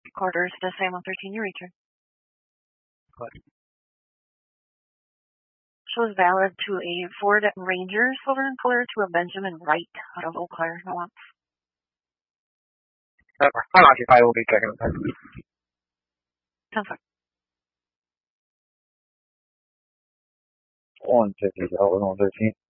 Quarters to Sam 13, your return. Shows valid to a Ford Ranger, silver in color, to a Benjamin Wright out of Eau Claire, no wants. Unoccupy will be checking it. 10-5. 150, 113.